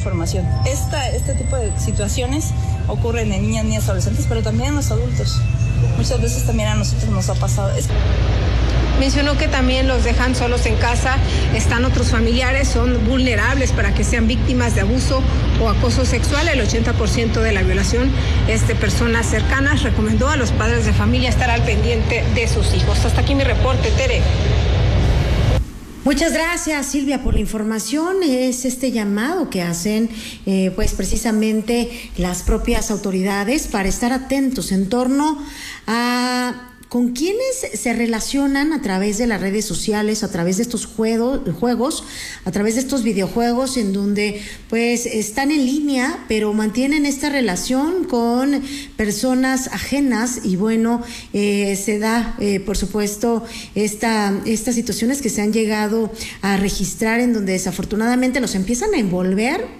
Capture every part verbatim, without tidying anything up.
información. Esta, este tipo de situaciones ocurren en niñas, niñas, adolescentes, pero también en los adultos. Muchas veces también a nosotros nos ha pasado. Es... Mencionó que también los dejan solos en casa, están otros familiares, son vulnerables para que sean víctimas de abuso o acoso sexual. El ochenta por ciento de la violación es de personas cercanas. Recomendó a los padres de familia estar al pendiente de sus hijos. Hasta aquí mi reporte, Tere. Muchas gracias, Silvia, por la información. Es este llamado que hacen eh, pues precisamente las propias autoridades para estar atentos en torno a con quienes se relacionan a través de las redes sociales, a través de estos juegos, juegos, a través de estos videojuegos en donde pues están en línea, pero mantienen esta relación con personas ajenas y bueno, eh, se da eh, por supuesto esta, estas situaciones que se han llegado a registrar en donde desafortunadamente los empiezan a envolver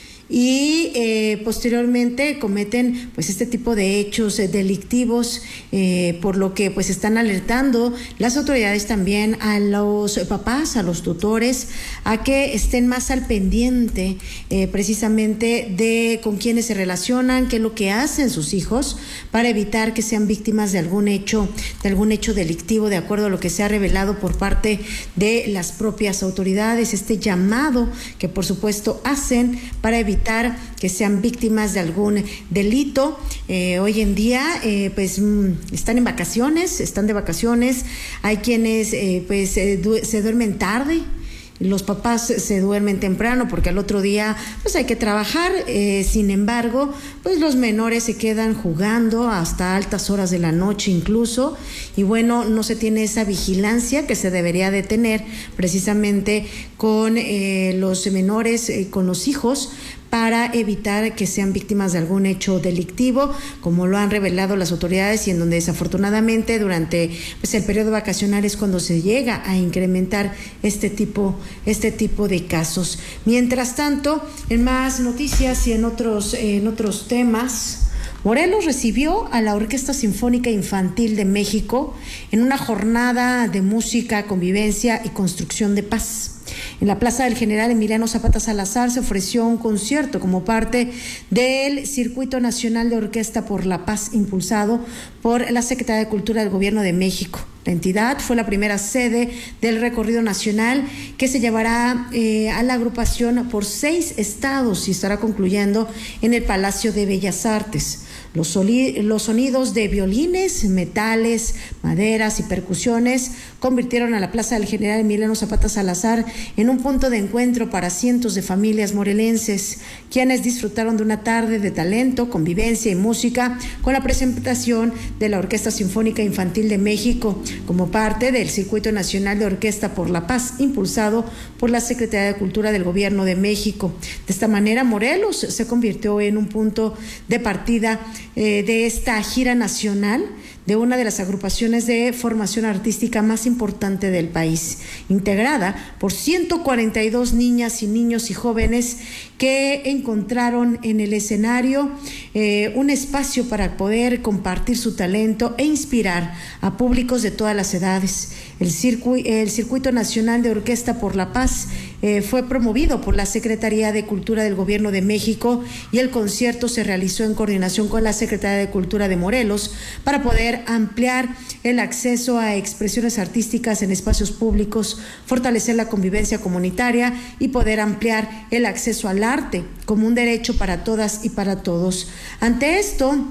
y eh, posteriormente cometen pues este tipo de hechos eh, delictivos, eh, por lo que pues están alertando las autoridades también a los papás, a los tutores, a que estén más al pendiente eh, precisamente de con quiénes se relacionan, qué es lo que hacen sus hijos, para evitar que sean víctimas de algún hecho, de algún hecho delictivo, de acuerdo a lo que se ha revelado por parte de las propias autoridades. Este llamado que por supuesto hacen para evitar que sean víctimas de algún delito. Eh, hoy en día eh, pues mm, están en vacaciones, están de vacaciones, hay quienes eh, pues eh, du- se duermen tarde. Los papás se duermen temprano porque al otro día pues hay que trabajar, eh, sin embargo, pues los menores se quedan jugando hasta altas horas de la noche incluso, y bueno, no se tiene esa vigilancia que se debería de tener precisamente con eh, los menores, eh, con los hijos, para evitar que sean víctimas de algún hecho delictivo, como lo han revelado las autoridades, y en donde desafortunadamente durante pues, el periodo vacacional es cuando se llega a incrementar este tipo, este tipo de casos. Mientras tanto, en más noticias y en otros, en otros temas, Morelos recibió a la Orquesta Sinfónica Infantil de México en una jornada de música, convivencia y construcción de paz. En la Plaza del General Emiliano Zapata Salazar se ofreció un concierto como parte del Circuito Nacional de Orquesta por la Paz, impulsado por la Secretaría de Cultura del Gobierno de México. La entidad fue la primera sede del recorrido nacional que se llevará eh, a la agrupación por seis estados y estará concluyendo en el Palacio de Bellas Artes. Los, soli- los sonidos de violines, metales, maderas y percusiones convirtieron a la Plaza del General Emiliano Zapata Salazar en un punto de encuentro para cientos de familias morelenses, quienes disfrutaron de una tarde de talento, convivencia y música con la presentación de la Orquesta Sinfónica Infantil de México como parte del Circuito Nacional de Orquesta por la Paz, impulsado por la Secretaría de Cultura del Gobierno de México. De esta manera, Morelos se convirtió en un punto de partida eh, de esta gira nacional de una de las agrupaciones de formación artística más importante del país, integrada por ciento cuarenta y dos niñas y niños y jóvenes que encontraron en el escenario eh, un espacio para poder compartir su talento e inspirar a públicos de todas las edades. El, circu- el Circuito Nacional de Orquesta por la Paz eh, fue promovido por la Secretaría de Cultura del Gobierno de México, y el concierto se realizó en coordinación con la Secretaría de Cultura de Morelos para poder ampliar el acceso a expresiones artísticas en espacios públicos, fortalecer la convivencia comunitaria y poder ampliar el acceso al arte como un derecho para todas y para todos. Ante esto,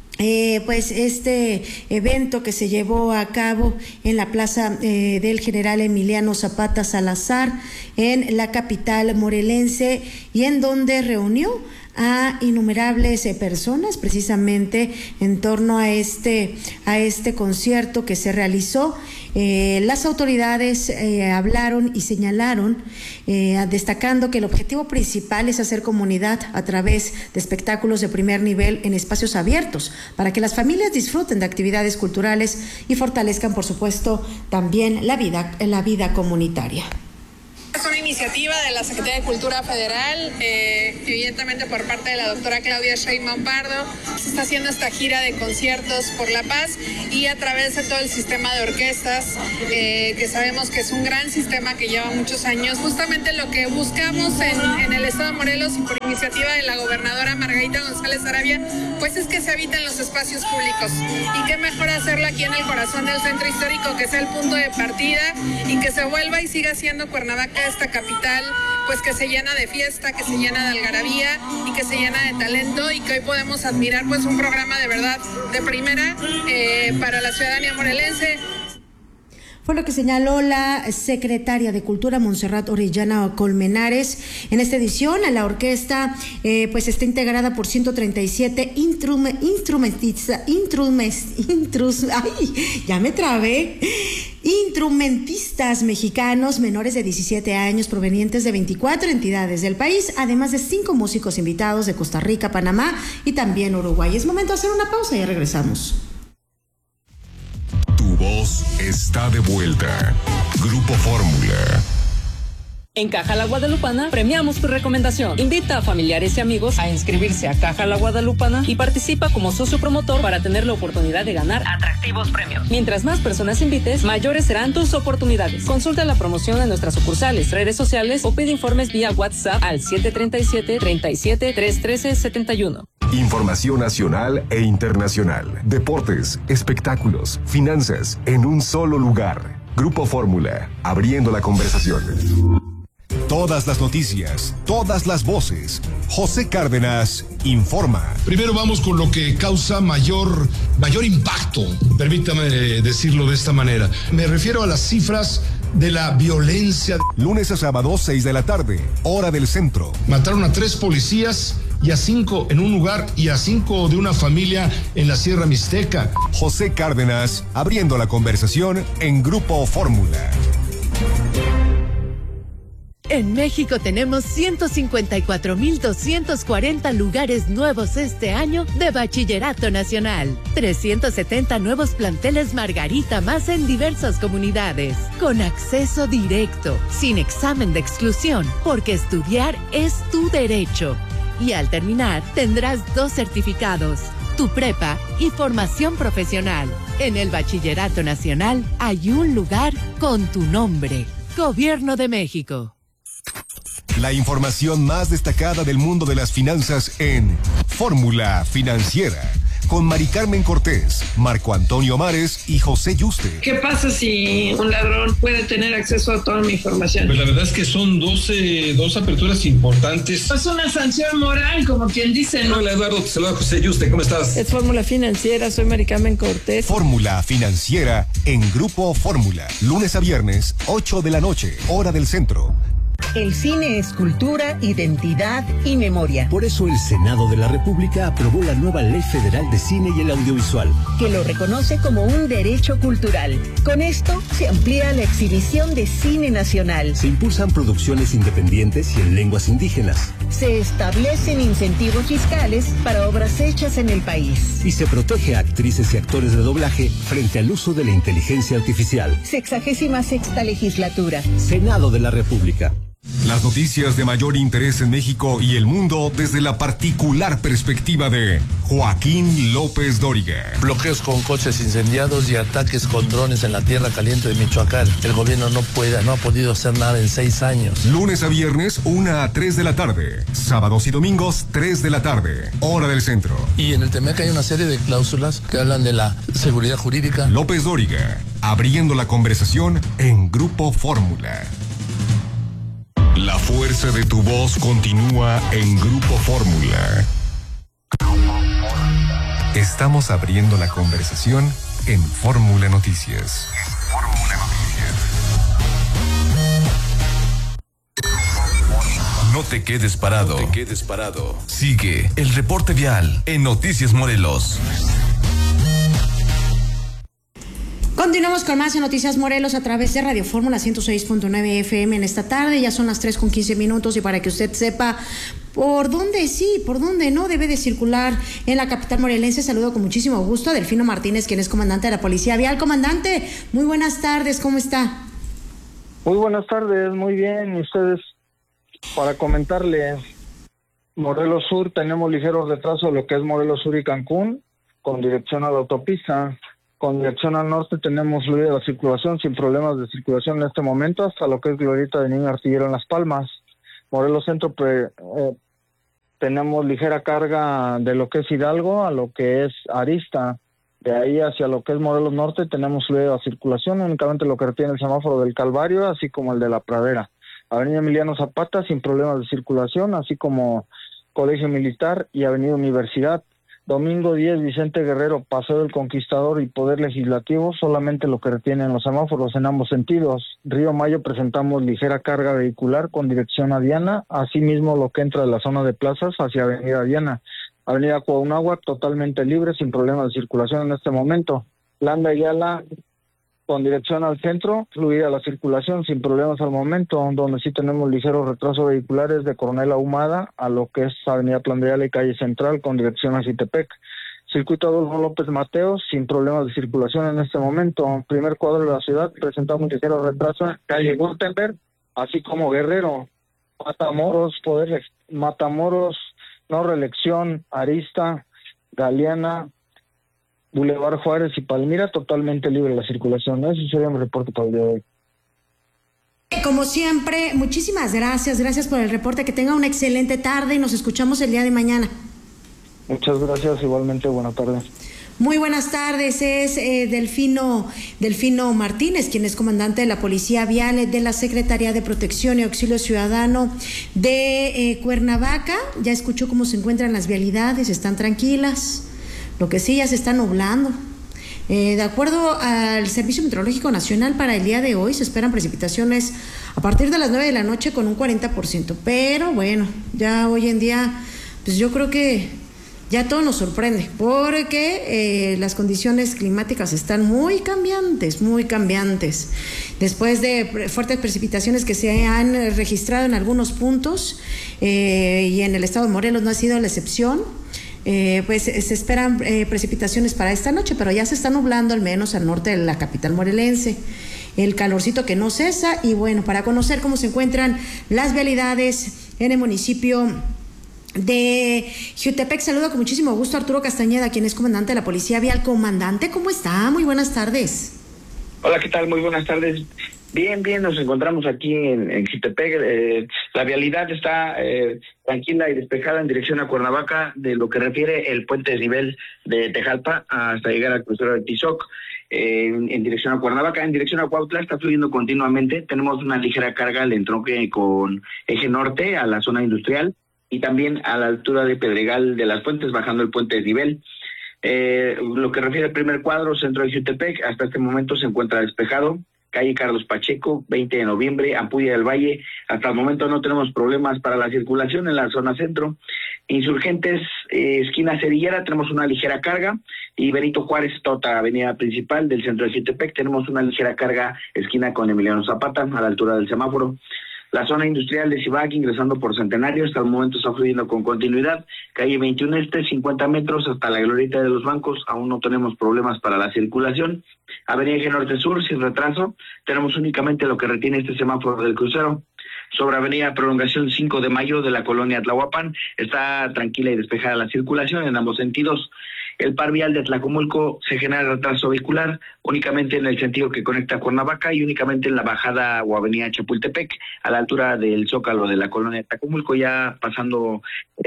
Eh, pues este evento que se llevó a cabo en la Plaza eh, del General Emiliano Zapata Salazar en la capital morelense, y en donde reunió a innumerables eh, personas precisamente en torno a este, a este concierto que se realizó. Eh, las autoridades eh, hablaron y señalaron, eh, destacando que el objetivo principal es hacer comunidad a través de espectáculos de primer nivel en espacios abiertos, para que las familias disfruten de actividades culturales y fortalezcan, por supuesto, también la vida, la vida comunitaria. Es una iniciativa de la Secretaría de Cultura Federal, eh, evidentemente por parte de la doctora Claudia Sheinbaum Pardo. Se está haciendo esta gira de conciertos por la paz y a través de todo el sistema de orquestas, eh, que sabemos que es un gran sistema que lleva muchos años. Justamente lo que buscamos en, en el estado de Morelos y por iniciativa de la gobernadora Margarita González Arabia, pues es que se habiten los espacios públicos. Y qué mejor hacerlo aquí en el corazón del centro histórico, que sea el punto de partida y que se vuelva y siga siendo Cuernavaca esta capital, pues que se llena de fiesta, que se llena de algarabía y que se llena de talento, y que hoy podemos admirar pues un programa de verdad de primera eh, para la ciudadanía morelense. Fue lo que señaló la secretaria de Cultura, Montserrat Orellana Colmenares. En esta edición, la orquesta eh, pues está integrada por ciento treinta y siete intrum, instrumentistas, intrumes, intrus, ay, ya me trabé, instrumentistas mexicanos menores de diecisiete años provenientes de veinticuatro entidades del país, además de cinco músicos invitados de Costa Rica, Panamá y también Uruguay. Es momento de hacer una pausa y ya regresamos. Tu voz está de vuelta. Grupo Fórmula. En Caja La Guadalupana premiamos tu recomendación. Invita a familiares y amigos a inscribirse a Caja La Guadalupana y participa como socio promotor para tener la oportunidad de ganar atractivos premios. Mientras más personas invites, mayores serán tus oportunidades. Consulta la promoción en nuestras sucursales, redes sociales o pide informes vía WhatsApp al siete tres siete, tres siete, tres uno tres siete uno. Información nacional e internacional. Deportes, espectáculos, finanzas, en un solo lugar. Grupo Fórmula, abriendo la conversación. Todas las noticias, todas las voces. José Cárdenas informa. Primero vamos con lo que causa mayor, mayor impacto, permítame decirlo de esta manera. Me refiero a las cifras de la violencia. Lunes a sábado, seis de la tarde, hora del centro. Mataron a tres policías y a cinco en un lugar y a cinco de una familia en la Sierra Mixteca. José Cárdenas, abriendo la conversación en Grupo Fórmula. En México tenemos ciento cincuenta y cuatro mil doscientos cuarenta lugares nuevos este año de Bachillerato Nacional. trescientos setenta nuevos planteles Margarita más en diversas comunidades. Con acceso directo, sin examen de exclusión, porque estudiar es tu derecho. Y al terminar, tendrás dos certificados, tu prepa y formación profesional. En el Bachillerato Nacional hay un lugar con tu nombre. Gobierno de México. La información más destacada del mundo de las finanzas en Fórmula Financiera, con Mari Carmen Cortés, Marco Antonio Mares y José Yuste. ¿Qué pasa si un ladrón puede tener acceso a toda mi información? Pues la verdad es que son doce, dos aperturas importantes. Es una sanción moral, como quien dice, ¿no? Hola Eduardo, te saluda José Yuste, ¿cómo estás? Es Fórmula Financiera, soy Mari Carmen Cortés. Fórmula Financiera en Grupo Fórmula, lunes a viernes, ocho de la noche, hora del centro. El cine es cultura, identidad y memoria. Por eso el Senado de la República aprobó la nueva Ley Federal de Cine y el Audiovisual, que lo reconoce como un derecho cultural. Con esto se amplía la exhibición de cine nacional. Se impulsan producciones independientes y en lenguas indígenas. Se establecen incentivos fiscales para obras hechas en el país. Y se protege a actrices y actores de doblaje frente al uso de la inteligencia artificial. Sexagésima sexta legislatura. Senado de la República. Las noticias de mayor interés en México y el mundo desde la particular perspectiva de Joaquín López Dóriga. Bloqueos con coches incendiados y ataques con drones en la tierra caliente de Michoacán. El gobierno no puede, no ha podido hacer nada en seis años. Lunes a viernes, una a tres de la tarde. Sábados y domingos, tres de la tarde. Hora del centro. Y en el T M E C hay una serie de cláusulas que hablan de la seguridad jurídica. López Dóriga, abriendo la conversación en Grupo Fórmula. La fuerza de tu voz continúa en Grupo Fórmula. Estamos abriendo la conversación en Fórmula Noticias. Fórmula Noticias. No te quedes parado. No te quedes parado. Sigue el reporte vial en Noticias Morelos. Continuamos con más en Noticias Morelos a través de Radio Fórmula ciento seis punto nueve F M en esta tarde. Ya son las tres con quince minutos y para que usted sepa por dónde sí, por dónde no debe de circular en la capital morelense, saludo con muchísimo gusto a Delfino Martínez, quien es comandante de la Policía Vial. Comandante, muy buenas tardes, ¿cómo está? Muy buenas tardes, muy bien. Y ustedes, para comentarles, Morelos Sur tenemos ligeros retrasos lo que es Morelos Sur y Cancún, con dirección a la autopista. Con dirección al norte tenemos fluida la circulación sin problemas de circulación en este momento, hasta lo que es Glorieta de Niño Artillero en Las Palmas. Morelos Centro pre, eh, tenemos ligera carga de lo que es Hidalgo a lo que es Arista. De ahí hacia lo que es Morelos Norte tenemos fluida la circulación, únicamente lo que retiene el semáforo del Calvario, así como el de la Pradera. Avenida Emiliano Zapata sin problemas de circulación, así como Colegio Militar y Avenida Universidad. Domingo diez, Vicente Guerrero, Paseo del Conquistador y Poder Legislativo, solamente lo que retienen los semáforos en ambos sentidos. Río Mayo presentamos ligera carga vehicular con dirección a Diana, asimismo lo que entra de la zona de plazas hacia Avenida Diana. Avenida Cuauhnáhuac totalmente libre, sin problemas de circulación en este momento. Landa y Ayala con dirección al centro, fluida la circulación sin problemas al momento, donde sí tenemos ligeros retrasos vehiculares de Coronel Ahumada a lo que es Avenida Plan de Ayala y Calle Central con dirección a Xitepec. Circuito Adolfo López Mateos sin problemas de circulación en este momento. Primer cuadro de la ciudad, presentamos ligero retraso en Calle Gutenberg, así como Guerrero, Matamoros, Poder, Matamoros, No Reelección, Arista, Galeana, Boulevard Juárez y Palmira, totalmente libre la circulación. Ese sería mi reporte para el día de hoy. Como siempre, muchísimas gracias, gracias por el reporte, que tenga una excelente tarde y nos escuchamos el día de mañana. Muchas gracias, igualmente, buenas tardes. Muy buenas tardes, es eh, Delfino, Delfino Martínez, quien es comandante de la Policía Vial de la Secretaría de Protección y Auxilio Ciudadano de eh, Cuernavaca. Ya escuchó cómo se encuentran las vialidades, están tranquilas. Lo que sí, ya se está nublando. Eh, de acuerdo al Servicio Meteorológico Nacional, para el día de hoy se esperan precipitaciones a partir de las nueve de la noche con un cuarenta por ciento. Pero bueno, ya hoy en día, pues yo creo que ya todo nos sorprende, porque eh, las condiciones climáticas están muy cambiantes, muy cambiantes. Después de fuertes precipitaciones que se han registrado en algunos puntos, eh, y en el estado de Morelos no ha sido la excepción, Eh, pues se esperan eh, precipitaciones para esta noche, pero ya se está nublando al menos al norte de la capital morelense. El calorcito que no cesa. Y bueno, para conocer cómo se encuentran las vialidades en el municipio de Jiutepec, saludo con muchísimo gusto a Arturo Castañeda, quien es comandante de la Policía Vial. Comandante, ¿cómo está? Muy buenas tardes. Hola, ¿qué tal? Muy buenas tardes. Bien, bien, nos encontramos aquí en, en Jiutepec. Eh, la vialidad está eh, tranquila y despejada en dirección a Cuernavaca, de lo que refiere el puente de nivel de Tejalpa hasta llegar al crucero de Tizoc. Eh, en, en dirección a Cuernavaca, en dirección a Cuautla está fluyendo continuamente. Tenemos una ligera carga al entronque con eje norte a la zona industrial y también a la altura de Pedregal de las Fuentes, bajando el puente de nivel. Eh, lo que refiere al primer cuadro, centro de Jiutepec, hasta este momento se encuentra despejado. Calle Carlos Pacheco, veinte de noviembre, Ampudia del Valle. Hasta el momento no tenemos problemas para la circulación en la zona centro. Insurgentes, eh, esquina Cerillera, tenemos una ligera carga. Y Benito Juárez, toda avenida principal del centro de Jiutepec, tenemos una ligera carga, esquina con Emiliano Zapata, a la altura del semáforo. La zona industrial de Cibac, ingresando por Centenario, hasta el momento está fluyendo con continuidad. Calle veintiuno Este, cincuenta metros hasta la glorieta de los bancos, aún no tenemos problemas para la circulación. Avenida Eje Norte Sur, sin retraso, tenemos únicamente lo que retiene este semáforo del crucero. Sobre Avenida Prolongación cinco de mayo de la colonia Tlahuapan, está tranquila y despejada la circulación en ambos sentidos. El par vial de Tlacomulco se genera retraso vehicular únicamente en el sentido que conecta a Cuernavaca y únicamente en la bajada o avenida Chapultepec, a la altura del Zócalo de la colonia Tlacomulco. Ya pasando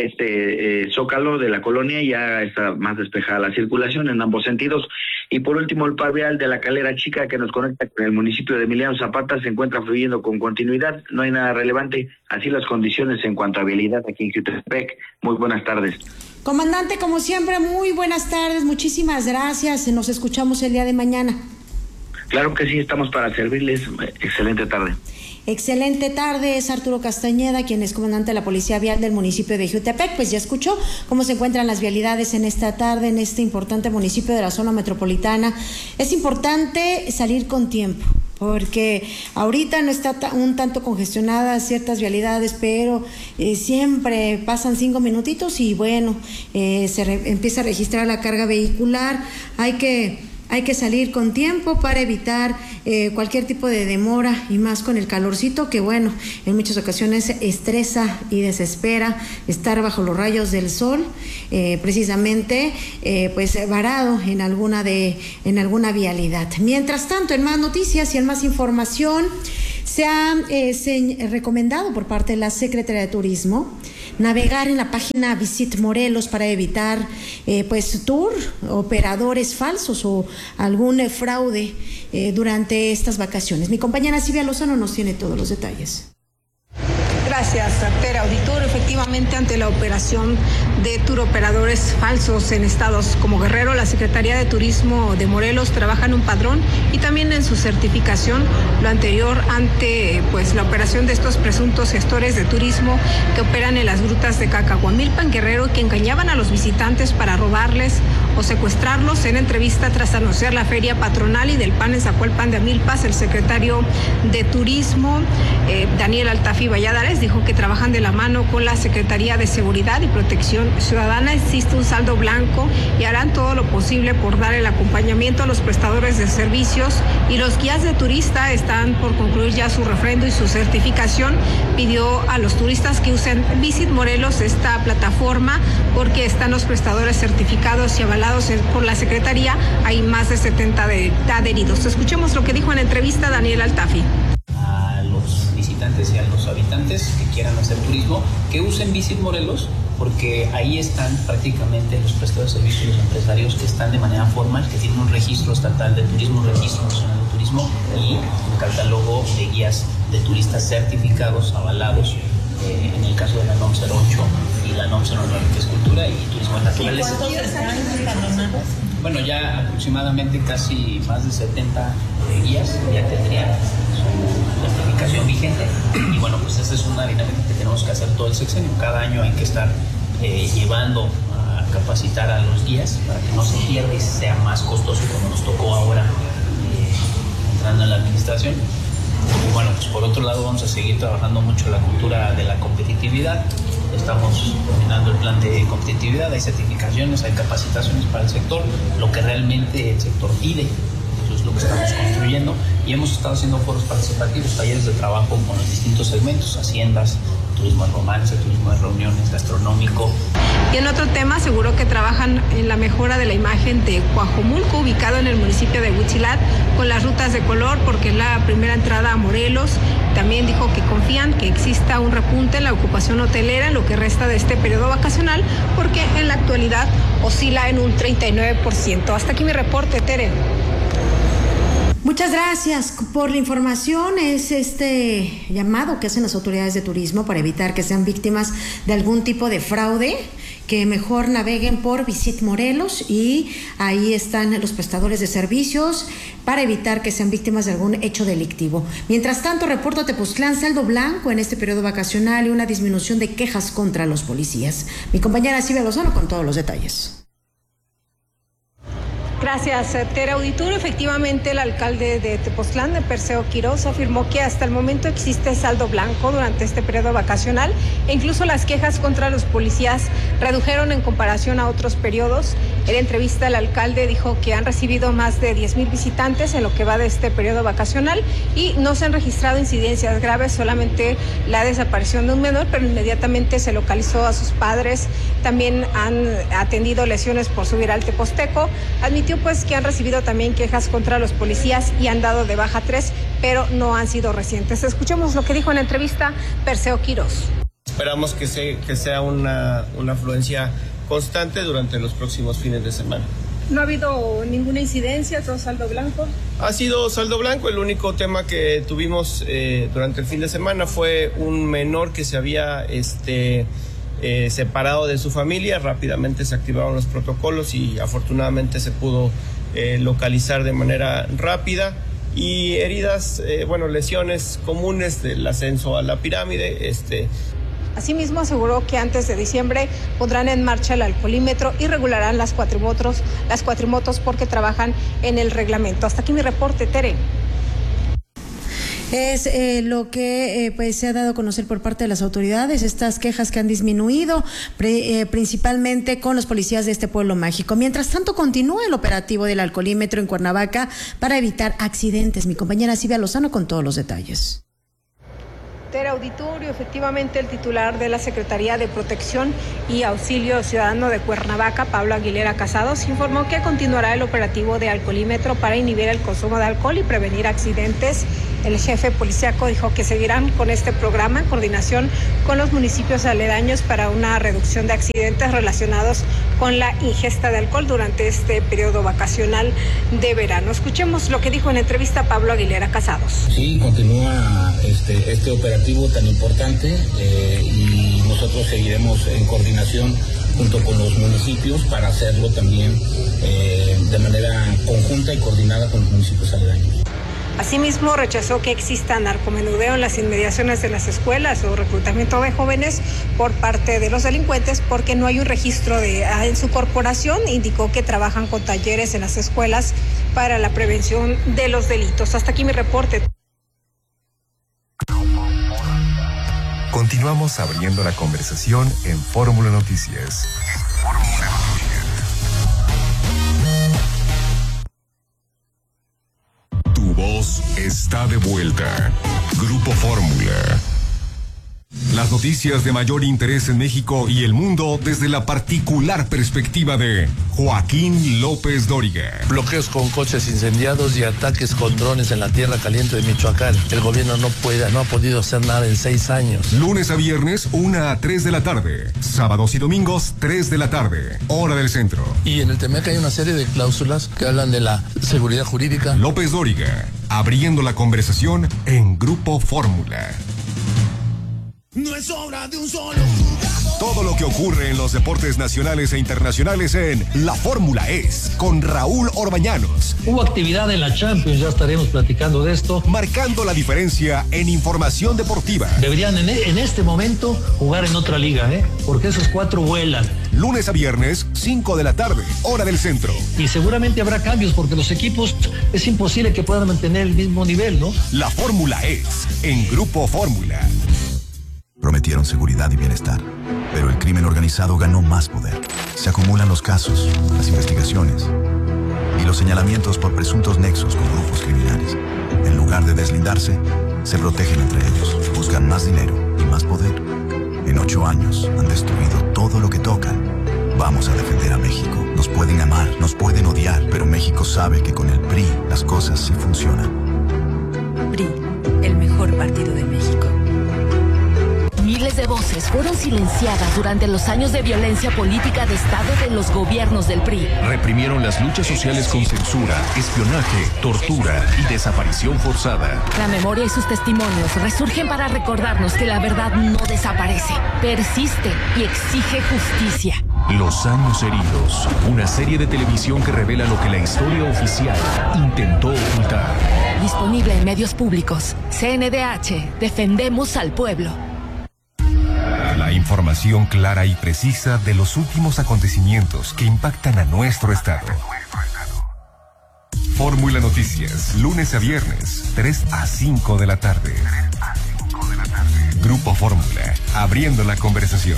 este eh, Zócalo de la colonia, ya está más despejada la circulación en ambos sentidos. Y por último, el par vial de la Calera Chica, que nos conecta con el municipio de Emiliano Zapata, se encuentra fluyendo con continuidad, no hay nada relevante. Así las condiciones en cuanto a vialidad aquí en Jiutepec. Muy buenas tardes. Comandante, como siempre, muy buenas tardes, muchísimas gracias, nos escuchamos el día de mañana. Claro que sí, estamos para servirles. Excelente tarde. Excelente tarde, es Arturo Castañeda, quien es comandante de la Policía Vial del municipio de Jiutepec. Pues ya escuchó cómo se encuentran las vialidades en esta tarde, en este importante municipio de la zona metropolitana. Es importante salir con tiempo, porque ahorita no está un tanto congestionadas ciertas vialidades, pero eh, siempre pasan cinco minutitos y bueno, eh, se re- empieza a registrar la carga vehicular. Hay que hay que salir con tiempo para evitar eh, cualquier tipo de demora y más con el calorcito que bueno, en muchas ocasiones estresa y desespera estar bajo los rayos del sol, eh, precisamente eh, pues varado en alguna de en alguna vialidad. Mientras tanto, en más noticias y en más información, se ha eh, se, recomendado por parte de la Secretaría de Turismo navegar en la página Visit Morelos para evitar eh, pues tour, operadores falsos o algún eh, fraude eh, durante estas vacaciones. Mi compañera Silvia Lozano nos tiene todos los detalles. Gracias, Tere Auditor. Efectivamente, ante la operación de tour operadores falsos en estados como Guerrero, la Secretaría de Turismo de Morelos trabaja en un padrón y también en su certificación. Lo anterior ante pues la operación de estos presuntos gestores de turismo que operan en las grutas de Cacahuamilpa, en Guerrero, y que engañaban a los visitantes para robarles o secuestrarlos. En entrevista tras anunciar la feria patronal y del pan en Zacualpan de Amilpas, el secretario de Turismo, eh, Daniel Altafi Valladares, dijo que trabajan de la mano con la Secretaría de Seguridad y Protección Ciudadana. Existe un saldo blanco y harán todo lo posible por dar el acompañamiento a los prestadores de servicios, y los guías de turista están por concluir ya su refrendo y su certificación. Pidió a los turistas que usen Visit Morelos, esta plataforma, porque están los prestadores certificados y avalados por la Secretaría. Hay más de setenta de adheridos. Escuchemos lo que dijo en entrevista Daniel Altafi. Y a los habitantes que quieran hacer turismo, que usen Visit Morelos, porque ahí están prácticamente los prestadores de servicios y los empresarios que están de manera formal, que tienen un registro estatal de turismo, un registro nacional de turismo y un catálogo de guías de turistas certificados, avalados, eh, en el caso de la NOM cero ocho y la NOM cero nueve, que es cultura y turismo de naturaleza. ¿Cuántos están empadronados? Bueno, ya aproximadamente casi más de setenta eh, guías ya tendrían su certificación vigente, y bueno, pues esa es una dinámica que tenemos que hacer todo el sexenio. Cada año hay que estar eh, llevando a capacitar a los guías para que no se pierda y sea más costoso, como nos tocó ahora eh, entrando en la administración. Y bueno, pues por otro lado vamos a seguir trabajando mucho la cultura de la competitividad. Estamos terminando el plan de competitividad, hay certificaciones, hay capacitaciones para el sector, lo que realmente el sector pide. Eso es lo que estamos construyendo, y hemos estado haciendo foros participativos, talleres de trabajo con los distintos segmentos, haciendas, turismo de romance, turismo de reuniones, gastronómico. Y en otro tema, aseguró que trabajan en la mejora de la imagen de Coajomulco, ubicado en el municipio de Huitzilac, con las rutas de color, porque es la primera entrada a Morelos. También dijo que confían que exista un repunte en la ocupación hotelera en lo que resta de este periodo vacacional, porque en la actualidad oscila en un treinta y nueve por ciento. Hasta aquí mi reporte, Tere. Muchas gracias por la información. Es este llamado que hacen las autoridades de turismo para evitar que sean víctimas de algún tipo de fraude, que mejor naveguen por Visit Morelos, y ahí están los prestadores de servicios para evitar que sean víctimas de algún hecho delictivo. Mientras tanto, reporta Tepoztlán saldo blanco en este periodo vacacional y una disminución de quejas contra los policías. Mi compañera Silvia Lozano con todos los detalles. Gracias, Tere Auditor. Efectivamente, el alcalde de Tepoztlán, de Perseo Quirós, afirmó que hasta el momento existe saldo blanco durante este periodo vacacional, e incluso las quejas contra los policías redujeron en comparación a otros periodos. En entrevista, el alcalde dijo que han recibido más de diez mil visitantes en lo que va de este periodo vacacional y no se han registrado incidencias graves, solamente la desaparición de un menor, pero inmediatamente se localizó a sus padres. También han atendido lesiones por subir al Teposteco. Admitió pues que han recibido también quejas contra los policías y han dado de baja tres, pero no han sido recientes. Escuchemos lo que dijo en la entrevista Perseo Quirós. Esperamos que, se, que sea una, una afluencia constante durante los próximos fines de semana. ¿No ha habido ninguna incidencia, todo saldo blanco? Ha sido saldo blanco. El único tema que tuvimos eh, durante el fin de semana fue un menor que se había este, eh, separado de su familia. Rápidamente se activaron los protocolos y afortunadamente se pudo eh, localizar de manera rápida. Y heridas, eh, bueno, lesiones comunes del ascenso a la pirámide, este... Asimismo, aseguró que antes de diciembre pondrán en marcha el alcoholímetro y regularán las cuatrimotos, las cuatrimotos porque trabajan en el reglamento. Hasta aquí mi reporte, Tere. Es eh, lo que eh, pues se ha dado a conocer por parte de las autoridades, estas quejas que han disminuido pre, eh, principalmente con los policías de este pueblo mágico. Mientras tanto, continúa el operativo del alcoholímetro en Cuernavaca para evitar accidentes. Mi compañera Silvia Lozano con todos los detalles. Auditorio, efectivamente, el titular de la Secretaría de Protección y Auxilio Ciudadano de Cuernavaca, Pablo Aguilera Casados, informó que continuará el operativo de alcoholímetro para inhibir el consumo de alcohol y prevenir accidentes. El jefe policíaco dijo que seguirán con este programa en coordinación con los municipios aledaños para una reducción de accidentes relacionados con la ingesta de alcohol durante este periodo vacacional de verano. Escuchemos lo que dijo en entrevista Pablo Aguilera Casados. Sí, continúa este, este operativo tan importante eh, y nosotros seguiremos en coordinación junto con los municipios para hacerlo también eh, de manera conjunta y coordinada con los municipios aledaños. Asimismo, rechazó que exista narcomenudeo en las inmediaciones de las escuelas o reclutamiento de jóvenes por parte de los delincuentes porque no hay un registro de, en su corporación. Indicó que trabajan con talleres en las escuelas para la prevención de los delitos. Hasta aquí mi reporte. Continuamos abriendo la conversación en Fórmula Noticias. Fórmula Noticias. Tu voz está de vuelta. Grupo Fórmula. Las noticias de mayor interés en México y el mundo desde la particular perspectiva de Joaquín López Dóriga. Bloqueos con coches incendiados y ataques con drones en la tierra caliente de Michoacán. El gobierno no puede, no ha podido hacer nada en seis años. Lunes a viernes, una a tres de la tarde. Sábados y domingos, tres de la tarde. Hora del centro. Y en el Temec hay una serie de cláusulas que hablan de la seguridad jurídica. López Dóriga, abriendo la conversación en Grupo Fórmula. No es obra de un solo jugador. Todo lo que ocurre en los deportes nacionales e internacionales en La Fórmula es con Raúl Orbañanos. Hubo actividad en la Champions, ya estaremos platicando de esto. Marcando la diferencia en información deportiva. Deberían en, en este momento jugar en otra liga, ¿eh? Porque esos cuatro vuelan. Lunes a viernes, cinco de la tarde, hora del centro. Y seguramente habrá cambios porque los equipos es imposible que puedan mantener el mismo nivel, ¿no? La Fórmula es en Grupo Fórmula. Prometieron seguridad y bienestar, pero el crimen organizado ganó más poder. Se acumulan los casos, las investigaciones y los señalamientos por presuntos nexos con grupos criminales. En lugar de deslindarse, se protegen entre ellos, buscan más dinero y más poder. En ocho años han destruido todo lo que tocan. Vamos a defender a México. Nos pueden amar, nos pueden odiar, pero México sabe que con el P R I las cosas sí funcionan. P R I, el mejor partido de México. Miles de voces fueron silenciadas durante los años de violencia política de Estado de los gobiernos del P R I. Reprimieron las luchas sociales con censura, espionaje, tortura y desaparición forzada. La memoria y sus testimonios resurgen para recordarnos que la verdad no desaparece, persiste y exige justicia. Los años heridos, una serie de televisión que revela lo que la historia oficial intentó ocultar. Disponible en medios públicos. C N D H, defendemos al pueblo. La información clara y precisa de los últimos acontecimientos que impactan a nuestro estado. Fórmula Noticias, lunes a viernes, tres a cinco de la tarde. Grupo Fórmula, abriendo la conversación.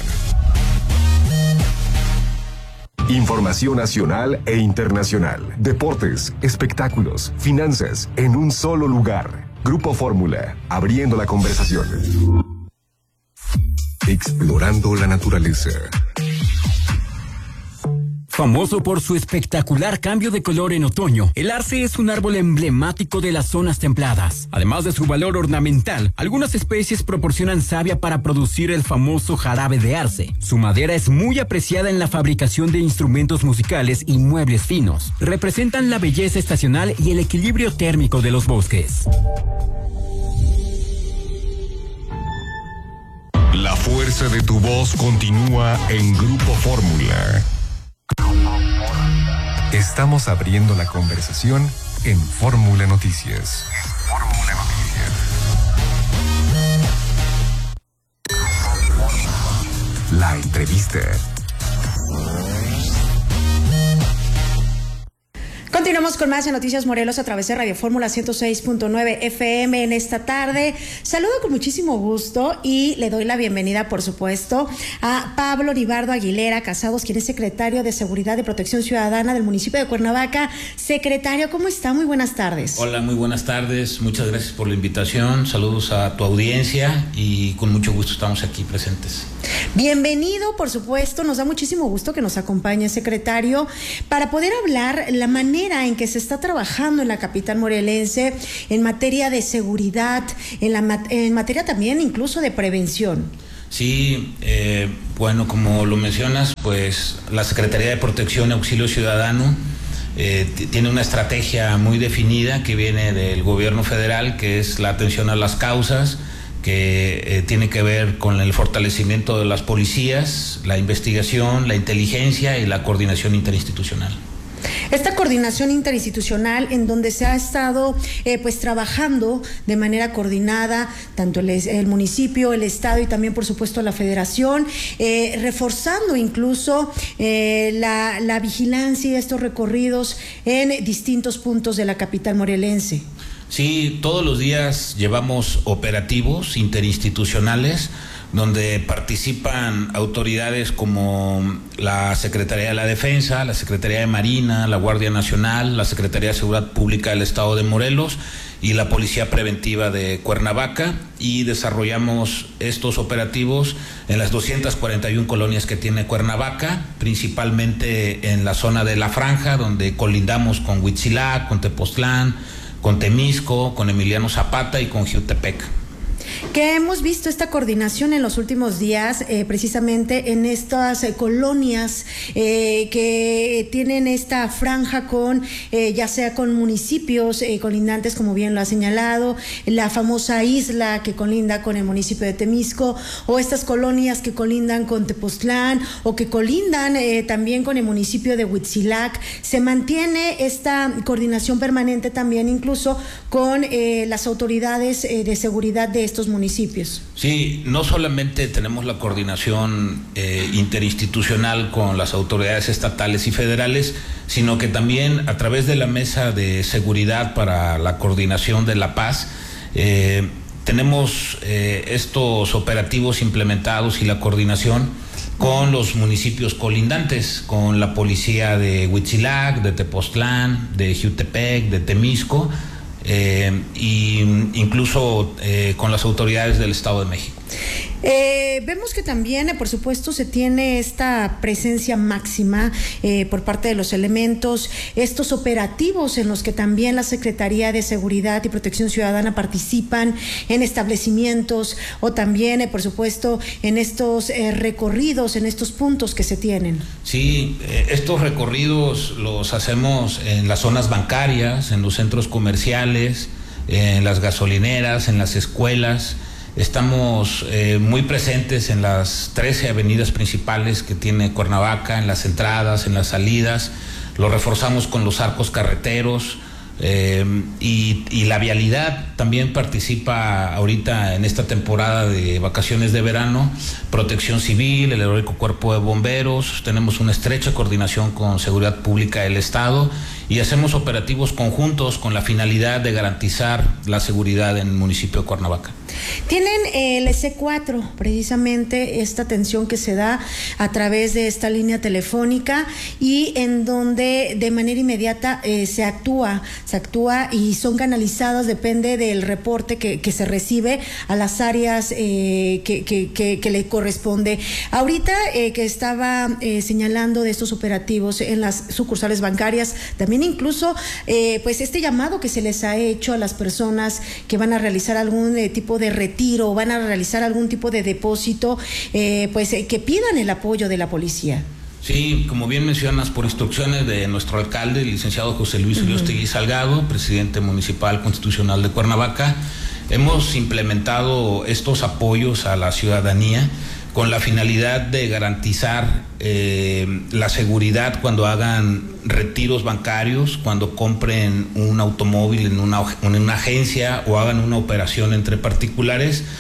Información nacional e internacional. Deportes, espectáculos, finanzas, en un solo lugar. Grupo Fórmula, abriendo la conversación. Explorando la naturaleza. Famoso por su espectacular cambio de color en otoño, el arce es un árbol emblemático de las zonas templadas. Además de su valor ornamental, algunas especies proporcionan savia para producir el famoso jarabe de arce. Su madera es muy apreciada en la fabricación de instrumentos musicales y muebles finos. Representan la belleza estacional y el equilibrio térmico de los bosques. La fuerza de tu voz continúa en Grupo Fórmula. Estamos abriendo la conversación en Fórmula Noticias. Fórmula Noticias. La entrevista. Continuamos con más de Noticias Morelos a través de Radio Fórmula ciento seis punto nueve F M en esta tarde. Saludo con muchísimo gusto y le doy la bienvenida, por supuesto, a Pablo Nivardo Aguilera Casados, quien es secretario de Seguridad y Protección Ciudadana del municipio de Cuernavaca. Secretario, ¿cómo está? Muy buenas tardes. Hola, muy buenas tardes. Muchas gracias por la invitación. Saludos a tu audiencia y con mucho gusto estamos aquí presentes. Bienvenido, por supuesto. Nos da muchísimo gusto que nos acompañe, secretario, para poder hablar la manera en que se está trabajando en la capital morelense en materia de seguridad, en, la, en materia también incluso de prevención. Sí, eh, bueno, como lo mencionas, pues la Secretaría de Protección y Auxilio Ciudadano eh, tiene una estrategia muy definida que viene del gobierno federal, que es la atención a las causas, que eh, tiene que ver con el fortalecimiento de las policías, la investigación, la inteligencia y la coordinación interinstitucional. Esta coordinación interinstitucional en donde se ha estado eh, pues trabajando de manera coordinada tanto el, el municipio, el estado y también por supuesto la federación, eh, reforzando incluso eh, la, la vigilancia y estos recorridos en distintos puntos de la capital morelense. Sí, todos los días llevamos operativos interinstitucionales donde participan autoridades como la Secretaría de la Defensa, la Secretaría de Marina, la Guardia Nacional, la Secretaría de Seguridad Pública del Estado de Morelos y la Policía Preventiva de Cuernavaca, y desarrollamos estos operativos en las doscientas cuarenta y una colonias que tiene Cuernavaca, principalmente en la zona de La Franja, donde colindamos con Huitzilac, con Tepoztlán, con Temisco, con Emiliano Zapata y con Jiutepec. Que hemos visto esta coordinación en los últimos días, eh, precisamente en estas eh, colonias eh, que tienen esta franja con, eh, ya sea con municipios eh, colindantes, como bien lo ha señalado, la famosa isla que colinda con el municipio de Temisco, o estas colonias que colindan con Tepoztlán, o que colindan eh, también con el municipio de Huitzilac. Se mantiene esta coordinación permanente también incluso con eh, las autoridades eh, de seguridad de estos municipios. Sí, no solamente tenemos la coordinación eh, interinstitucional con las autoridades estatales y federales, sino que también a través de la Mesa de Seguridad para la Coordinación de la Paz, eh, tenemos eh, estos operativos implementados y la coordinación con los municipios colindantes, con la policía de Huitzilac, de Tepoztlán, de Jiutepec, de Temisco, Eh, y incluso eh, con las autoridades del Estado de México. Eh, vemos que también, eh, por supuesto, se tiene esta presencia máxima eh, por parte de los elementos, estos operativos en los que también la Secretaría de Seguridad y Protección Ciudadana participan en establecimientos o también, eh, por supuesto, en estos eh, recorridos, en estos puntos que se tienen. Sí, eh, estos recorridos los hacemos en las zonas bancarias, en los centros comerciales, en las gasolineras, en las escuelas. Estamos eh, muy presentes en las trece avenidas principales que tiene Cuernavaca, en las entradas, en las salidas. Lo reforzamos con los arcos carreteros eh, y, y la vialidad también participa ahorita en esta temporada de vacaciones de verano. Protección Civil, el Heroico Cuerpo de Bomberos, tenemos una estrecha coordinación con Seguridad Pública del Estado y hacemos operativos conjuntos con la finalidad de garantizar la seguridad en el municipio de Cuernavaca. Tienen el C cuatro, precisamente esta atención que se da a través de esta línea telefónica y en donde de manera inmediata eh, se actúa, se actúa y son canalizadas, depende del reporte que, que se recibe a las áreas eh, que, que, que, que le corresponde. Ahorita eh, que estaba eh, señalando de estos operativos en las sucursales bancarias, también incluso eh, pues este llamado que se les ha hecho a las personas que van a realizar algún eh, tipo de retiro o van a realizar algún tipo de depósito, eh, pues eh, que pidan el apoyo de la policía. Sí, como bien mencionas, por instrucciones de nuestro alcalde, el licenciado José Luis Uriostegui Salgado, presidente municipal constitucional de Cuernavaca, hemos implementado estos apoyos a la ciudadanía con la finalidad de garantizar eh, la seguridad cuando hagan retiros bancarios, cuando compren un automóvil en una, en una agencia o hagan una operación entre particulares,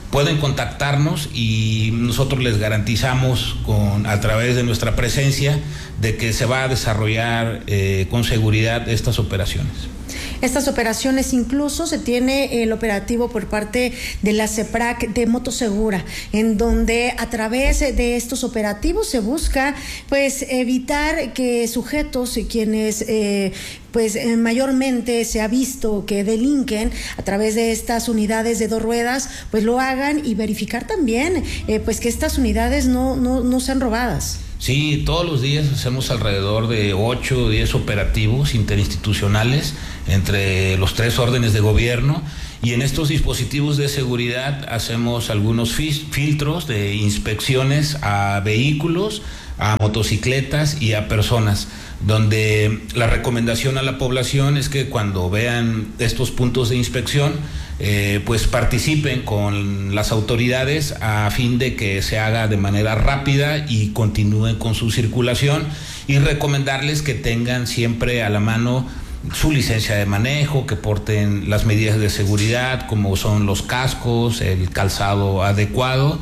pueden contactarnos y nosotros les garantizamos con, a través de nuestra presencia de que se va a desarrollar eh, con seguridad estas operaciones. Estas operaciones, incluso se tiene el operativo por parte de la CEPRAC de Motosegura, en donde a través de estos operativos se busca pues evitar que sujetos quienes eh, pues eh, mayormente se ha visto que delinquen a través de estas unidades de dos ruedas, pues lo hagan, y verificar también eh, pues que estas unidades no, no, no sean robadas. Sí, todos los días hacemos alrededor de ocho o diez operativos interinstitucionales entre los tres órdenes de gobierno, y en estos dispositivos de seguridad hacemos algunos filtros de inspecciones a vehículos, a motocicletas y a personas, donde la recomendación a la población es que cuando vean estos puntos de inspección, eh, pues participen con las autoridades a fin de que se haga de manera rápida y continúen con su circulación, y recomendarles que tengan siempre a la mano su licencia de manejo, que porten las medidas de seguridad como son los cascos, el calzado adecuado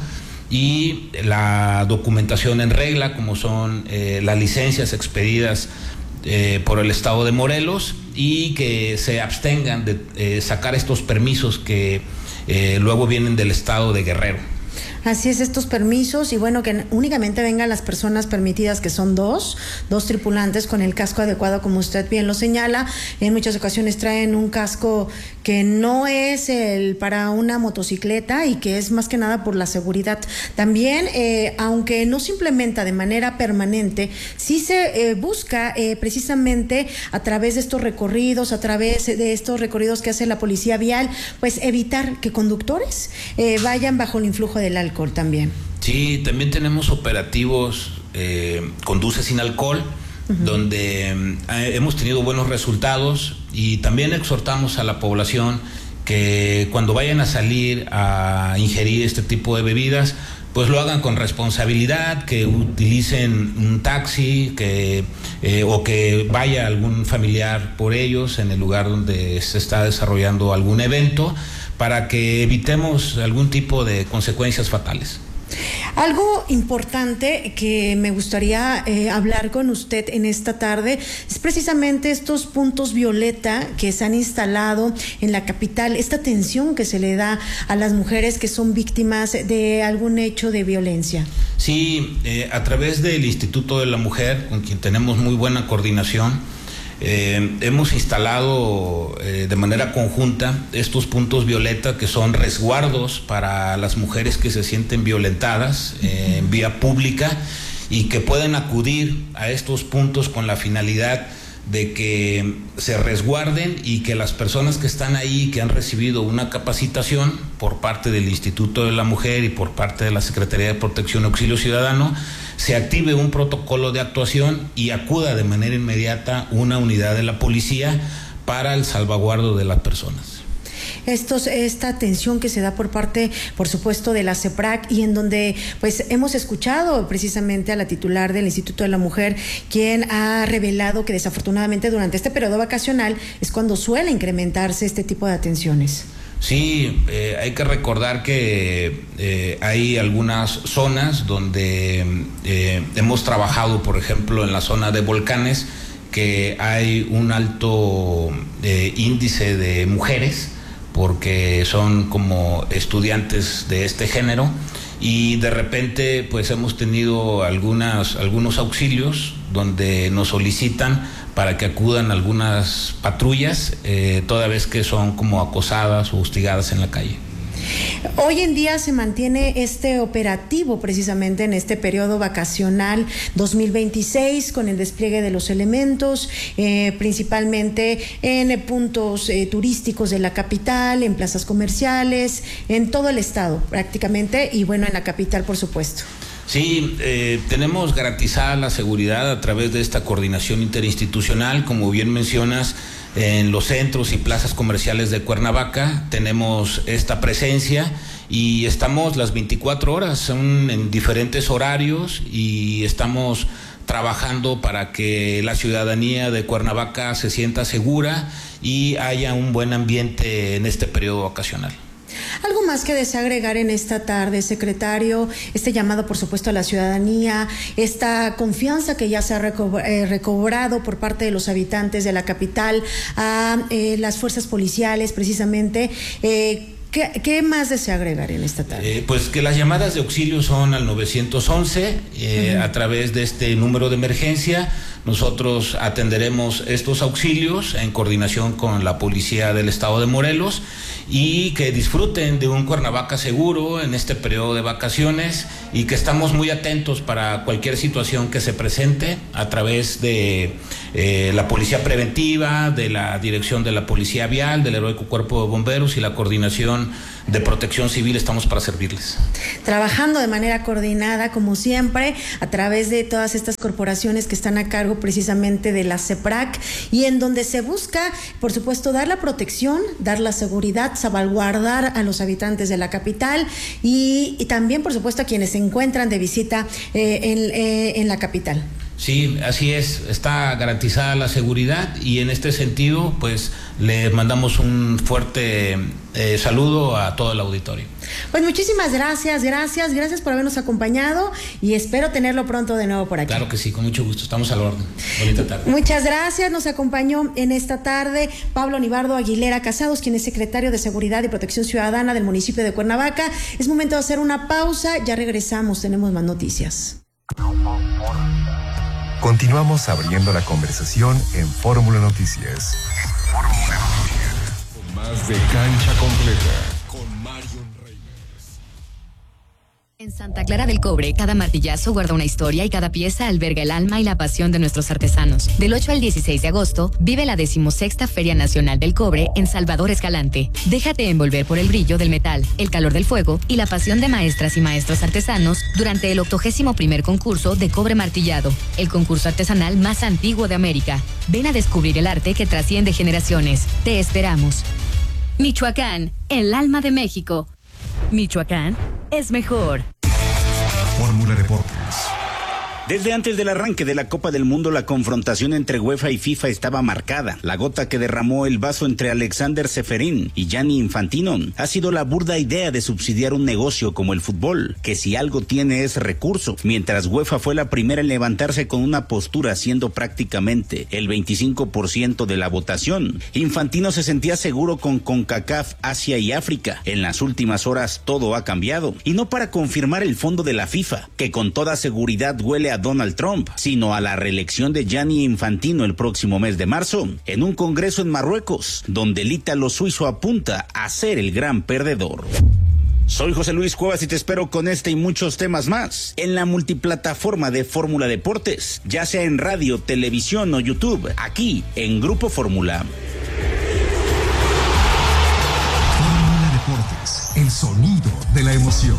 y la documentación en regla, como son eh, las licencias expedidas eh, por el Estado de Morelos, y que se abstengan de eh, sacar estos permisos que eh, luego vienen del Estado de Guerrero. Así es, estos permisos, y bueno, que únicamente vengan las personas permitidas, que son dos, dos tripulantes con el casco adecuado, como usted bien lo señala. En muchas ocasiones traen un casco que no es el para una motocicleta y que es más que nada por la seguridad. También, eh, aunque no se implementa de manera permanente, sí se eh, busca eh, precisamente a través de estos recorridos, a través de estos recorridos que hace la policía vial, pues evitar que conductores eh, vayan bajo el influjo del alcohol también. Sí, también tenemos operativos eh, Conduce sin alcohol, uh-huh. donde eh, hemos tenido buenos resultados, y también exhortamos a la población que cuando vayan a salir a ingerir este tipo de bebidas, pues lo hagan con responsabilidad, que utilicen un taxi, que eh, o que vaya algún familiar por ellos en el lugar donde se está desarrollando algún evento, para que evitemos algún tipo de consecuencias fatales. Algo importante que me gustaría eh, hablar con usted en esta tarde es precisamente estos puntos violeta que se han instalado en la capital, esta atención que se le da a las mujeres que son víctimas de algún hecho de violencia. Sí, eh, a través del Instituto de la Mujer, con quien tenemos muy buena coordinación, Eh, hemos instalado eh, de manera conjunta estos puntos violeta, que son resguardos para las mujeres que se sienten violentadas eh, en vía pública, y que pueden acudir a estos puntos con la finalidad de que se resguarden, y que las personas que están ahí, que han recibido una capacitación por parte del Instituto de la Mujer y por parte de la Secretaría de Protección y Auxilio Ciudadano, se active un protocolo de actuación y acuda de manera inmediata una unidad de la policía para el salvaguardo de las personas. Estos, esta atención que se da por parte, por supuesto, de la CEPRAC, y en donde pues hemos escuchado precisamente a la titular del Instituto de la Mujer, quien ha revelado que desafortunadamente durante este periodo vacacional es cuando suele incrementarse este tipo de atenciones. Sí, eh, hay que recordar que eh, hay algunas zonas donde eh, hemos trabajado, por ejemplo, en la zona de volcanes, que hay un alto eh, índice de mujeres, porque son como estudiantes de este género, y de repente pues hemos tenido algunas, algunos auxilios donde nos solicitan para que acudan algunas patrullas, eh, toda vez que son como acosadas o hostigadas en la calle. Hoy en día se mantiene este operativo precisamente en este periodo vacacional dos mil veintiséis, con el despliegue de los elementos, eh, principalmente en eh, puntos eh, turísticos de la capital, en plazas comerciales, en todo el estado prácticamente, y bueno, en la capital, por supuesto. Sí, eh, tenemos garantizada la seguridad a través de esta coordinación interinstitucional. Como bien mencionas, en los centros y plazas comerciales de Cuernavaca tenemos esta presencia, y estamos las veinticuatro horas, son en diferentes horarios, y estamos trabajando para que la ciudadanía de Cuernavaca se sienta segura y haya un buen ambiente en este periodo vacacional. Algo más que desea agregar en esta tarde, secretario? Este llamado, por supuesto, a la ciudadanía, esta confianza que ya se ha reco- eh, recobrado por parte de los habitantes de la capital a eh, las fuerzas policiales, precisamente. Eh, ¿Qué, ¿Qué más desea agregar en esta tarde? Eh, pues que las llamadas de auxilio son al nueve once, eh, uh-huh. A través de este número de emergencia. Nosotros atenderemos estos auxilios en coordinación con la Policía del Estado de Morelos y que disfruten de un Cuernavaca seguro en este periodo de vacaciones y que estamos muy atentos para cualquier situación que se presente a través de eh, la Policía Preventiva, de la Dirección de la Policía Vial, del Heroico Cuerpo de Bomberos y la Coordinación de Protección Civil. Estamos para servirles. Trabajando de manera coordinada, como siempre, a través de todas estas corporaciones que están a cargo precisamente de la CEPRAC y en donde se busca, por supuesto, dar la protección, dar la seguridad, salvaguardar a los habitantes de la capital y, y también, por supuesto, a quienes se encuentran de visita eh, en, eh, en la capital. Sí, así es, está garantizada la seguridad y en este sentido, pues, le mandamos un fuerte eh, saludo a todo el auditorio. Pues muchísimas gracias, gracias, gracias por habernos acompañado y espero tenerlo pronto de nuevo por aquí. Claro que sí, con mucho gusto, estamos a la orden. Bonita tarde. Muchas gracias, nos acompañó en esta tarde Pablo Nivardo Aguilera Casados, quien es secretario de Seguridad y Protección Ciudadana del municipio de Cuernavaca. Es momento de hacer una pausa, ya regresamos, tenemos más noticias. Continuamos abriendo la conversación en Fórmula Noticias. Fórmula Noticias. Con más de cancha completa. Con Marion Reyes. En Santa Clara del Cobre, cada martillazo guarda una historia y cada pieza alberga el alma y la pasión de nuestros artesanos. Del ocho al dieciséis de agosto, vive la decimosexta Feria Nacional del Cobre en Salvador Escalante. Déjate envolver por el brillo del metal, el calor del fuego y la pasión de maestras y maestros artesanos durante el octogésimo primer concurso de cobre martillado, el concurso artesanal más antiguo de América. Ven a descubrir el arte que trasciende generaciones. Te esperamos. Michoacán, el alma de México. Michoacán es mejor. Fórmula Deportes. Desde antes del arranque de la Copa del Mundo, la confrontación entre UEFA y FIFA estaba marcada. La gota que derramó el vaso entre Alexander Ceferín y Gianni Infantino ha sido la burda idea de subsidiar un negocio como el fútbol, que si algo tiene es recurso, mientras UEFA fue la primera en levantarse con una postura siendo prácticamente el veinticinco por ciento de la votación. Infantino se sentía seguro con CONCACAF, Asia y África. En las últimas horas todo ha cambiado, y no para confirmar el fondo de la FIFA, que con toda seguridad huele a Donald Trump, sino a la reelección de Gianni Infantino el próximo mes de marzo, en un congreso en Marruecos, donde el ítalo suizo apunta a ser el gran perdedor. Soy José Luis Cuevas y te espero con este y muchos temas más en la multiplataforma de Fórmula Deportes, ya sea en radio, televisión o YouTube, aquí en Grupo Fórmula. Fórmula Deportes, el sonido de la emoción.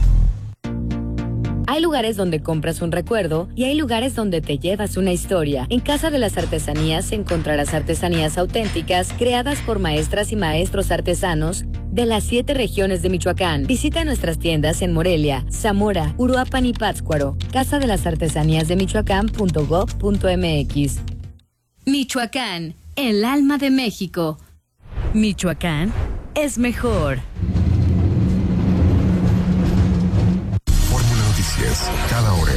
Hay lugares donde compras un recuerdo y hay lugares donde te llevas una historia. En Casa de las Artesanías encontrarás artesanías auténticas creadas por maestras y maestros artesanos de las siete regiones de Michoacán. Visita nuestras tiendas en Morelia, Zamora, Uruapan y Pátzcuaro. Casa de las Artesanías de Michoacán punto gob punto mx. Michoacán, el alma de México. Michoacán es mejor. Cada hora.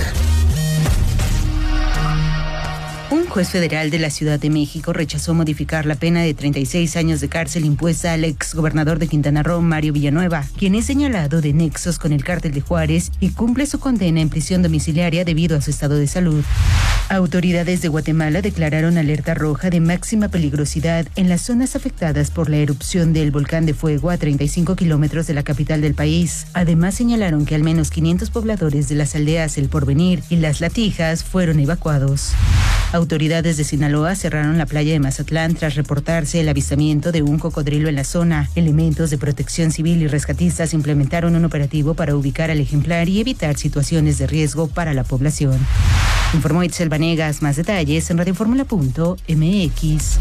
Un juez federal de la Ciudad de México rechazó modificar la pena de treinta y seis años de cárcel impuesta al exgobernador de Quintana Roo, Mario Villanueva, quien es señalado de nexos con el cártel de Juárez y cumple su condena en prisión domiciliaria debido a su estado de salud. Autoridades de Guatemala declararon alerta roja de máxima peligrosidad en las zonas afectadas por la erupción del volcán de fuego a treinta y cinco kilómetros de la capital del país. Además señalaron que al menos quinientos pobladores de las aldeas El Porvenir y Las Latijas fueron evacuados. Autoridades de Sinaloa cerraron la playa de Mazatlán tras reportarse el avistamiento de un cocodrilo en la zona. Elementos de protección civil y rescatistas implementaron un operativo para ubicar al ejemplar y evitar situaciones de riesgo para la población. Informó Itzel Vanegas. Más detalles en radioformula punto mx.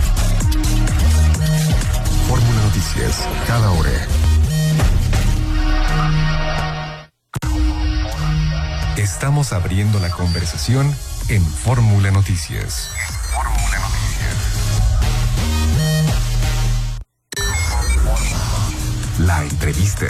Fórmula Noticias, cada hora. Estamos abriendo la conversación en Fórmula Noticias. Fórmula Noticias. La entrevista.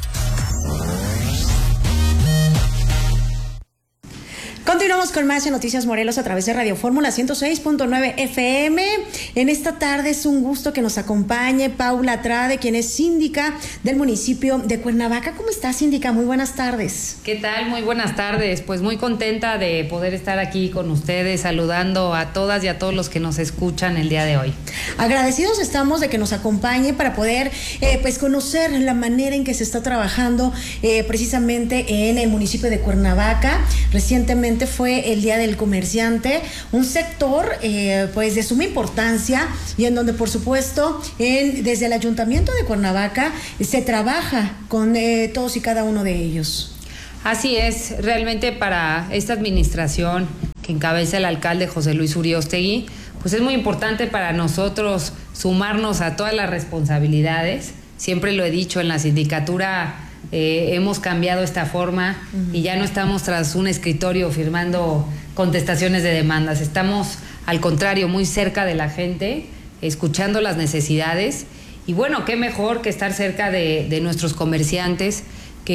Continuamos con más en Noticias Morelos a través de Radio Fórmula ciento seis punto nueve F M. En esta tarde es un gusto que nos acompañe Paula Trade, quien es síndica del municipio de Cuernavaca. ¿Cómo estás, síndica? Muy buenas tardes. ¿Qué tal? Muy buenas tardes. Pues muy contenta de poder estar aquí con ustedes, saludando a todas y a todos los que nos escuchan el día de hoy. Agradecidos estamos de que nos acompañe para poder eh, pues conocer la manera en que se está trabajando eh, precisamente en el municipio de Cuernavaca. Recientemente fue el Día del Comerciante, un sector eh, pues de suma importancia y en donde por supuesto en, desde el Ayuntamiento de Cuernavaca se trabaja con eh, todos y cada uno de ellos. Así es, realmente para esta administración que encabeza el alcalde José Luis Uriostegui, pues es muy importante para nosotros sumarnos a todas las responsabilidades. Siempre lo he dicho, en la sindicatura Eh, hemos cambiado esta forma uh-huh. y ya no estamos tras un escritorio firmando contestaciones de demandas. Estamos, al contrario, muy cerca de la gente, escuchando las necesidades. Y bueno, qué mejor que estar cerca de, de nuestros comerciantes,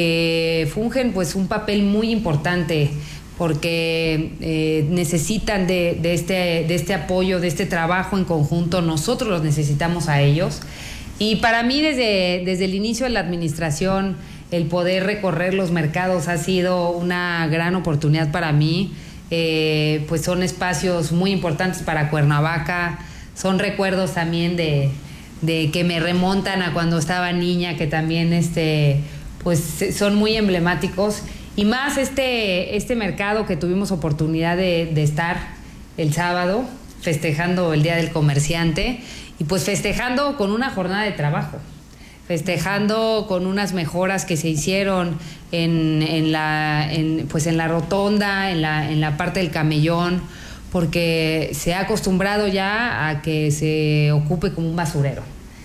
que fungen pues un papel muy importante, porque eh, necesitan de, de, este, de este apoyo, de este trabajo en conjunto. Nosotros los necesitamos a ellos. Y para mí, desde, desde el inicio de la administración, el poder recorrer los mercados ha sido una gran oportunidad para mí. Eh, pues son espacios muy importantes para Cuernavaca, son recuerdos también de, de que me remontan a cuando estaba niña, que también este, pues son muy emblemáticos. Y más este, este mercado que tuvimos oportunidad de, de estar el sábado, festejando el Día del Comerciante, y pues festejando con una jornada de trabajo, festejando con unas mejoras que se hicieron en, en, la, en, pues en la rotonda, en la, en la parte del camellón, porque se ha acostumbrado ya a que se ocupe como un basurero.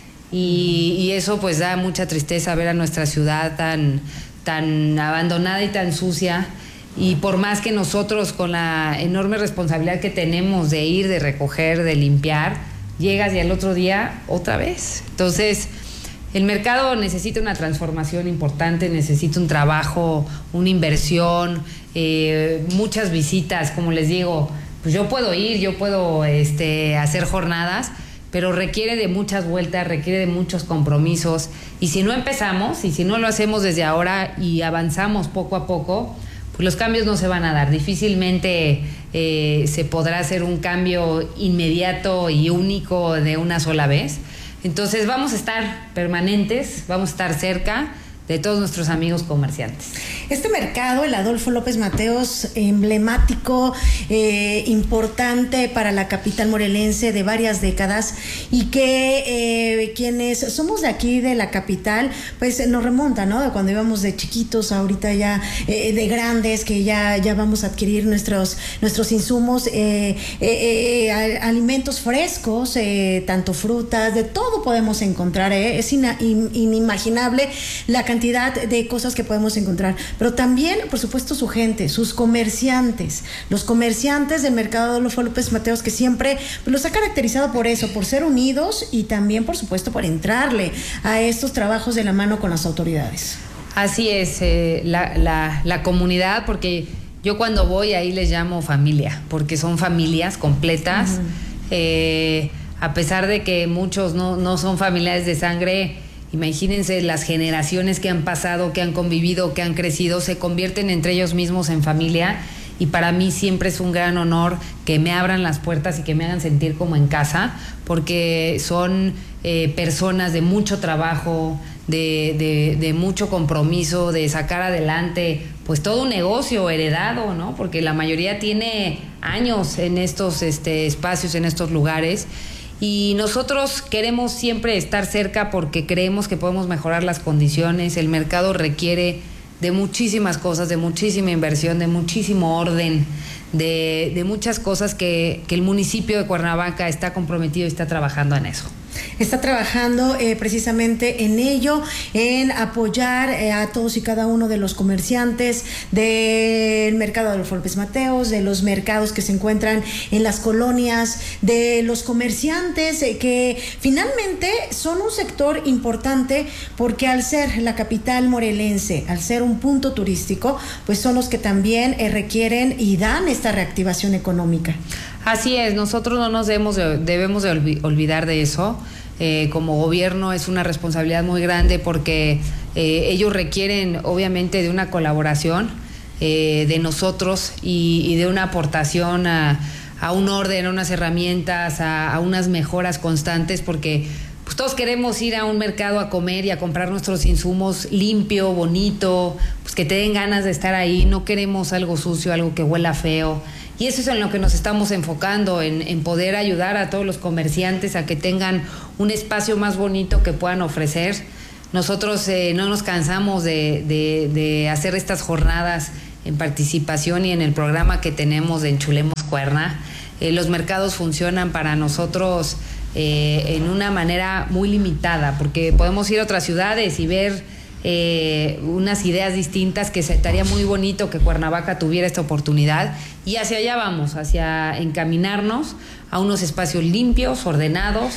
Y, y eso pues da mucha tristeza ver a nuestra ciudad tan, tan abandonada y tan sucia. Y por más que nosotros, con la enorme responsabilidad que tenemos de ir, de recoger, de limpiar, llegas y al otro día otra vez. Entonces, el mercado necesita una transformación importante, necesita un trabajo, una inversión, eh, muchas visitas. Como les digo, pues yo puedo ir, yo puedo este, hacer jornadas, pero requiere de muchas vueltas, requiere de muchos compromisos. Y si no empezamos, y si no lo hacemos desde ahora y avanzamos poco a poco, pues los cambios no se van a dar. Difícilmente eh, se podrá hacer un cambio inmediato y único de una sola vez. Entonces vamos a estar permanentes, vamos a estar cerca de todos nuestros amigos comerciantes. Este mercado, el Adolfo López Mateos, emblemático, eh, importante para la capital morelense de varias décadas, y que eh, quienes somos de aquí, de la capital, pues nos remonta, ¿no? De cuando íbamos de chiquitos, ahorita ya eh, de grandes, que ya, ya vamos a adquirir nuestros, nuestros insumos, eh, eh, eh, alimentos frescos, eh, tanto frutas, de todo podemos encontrar, eh, es ina, in, inimaginable la cantidad de cosas que podemos encontrar, pero también, por supuesto, su gente, sus comerciantes, los comerciantes del mercado Adolfo López Mateos, que siempre los ha caracterizado por eso, por ser unidos y también, por supuesto, por entrarle a estos trabajos de la mano con las autoridades. Así es, eh, la, la, la comunidad, porque yo cuando voy ahí les llamo familia, porque son familias completas, uh-huh. eh, a pesar de que muchos no, no son familiares de sangre. Imagínense las generaciones que han pasado, que han convivido, que han crecido, se convierten entre ellos mismos en familia, y para mí siempre es un gran honor que me abran las puertas y que me hagan sentir como en casa, porque son eh, personas de mucho trabajo, de, de, de mucho compromiso, de sacar adelante pues todo un negocio heredado, ¿no? Porque la mayoría tiene años en estos este, espacios, en estos lugares. Y nosotros queremos siempre estar cerca porque creemos que podemos mejorar las condiciones. El mercado requiere de muchísimas cosas, de muchísima inversión, de muchísimo orden, de, de muchas cosas que, que el municipio de Cuernavaca está comprometido y está trabajando en eso. está trabajando eh, precisamente en ello, en apoyar eh, a todos y cada uno de los comerciantes del mercado de los López Mateos, de los mercados que se encuentran en las colonias, de los comerciantes eh, que finalmente son un sector importante porque al ser la capital morelense, al ser un punto turístico, pues son los que también eh, requieren y dan esta reactivación económica. Así es, nosotros no nos debemos de, debemos de olvidar de eso. Eh, como gobierno es una responsabilidad muy grande porque eh, ellos requieren obviamente de una colaboración eh, de nosotros y, y de una aportación a, a un orden, a unas herramientas, a, a unas mejoras constantes, porque pues todos queremos ir a un mercado a comer y a comprar nuestros insumos limpio, bonito, pues que te den ganas de estar ahí, no queremos algo sucio, algo que huela feo. Y eso es en lo que nos estamos enfocando, en, en poder ayudar a todos los comerciantes a que tengan un espacio más bonito que puedan ofrecer. Nosotros eh, no nos cansamos de, de, de hacer estas jornadas en participación y en el programa que tenemos de Enchulemos Cuerna. Eh, los mercados funcionan para nosotros eh, en una manera muy limitada, porque podemos ir a otras ciudades y ver Eh, unas ideas distintas, que se estaría muy bonito que Cuernavaca tuviera esta oportunidad, y hacia allá vamos, hacia encaminarnos a unos espacios limpios, ordenados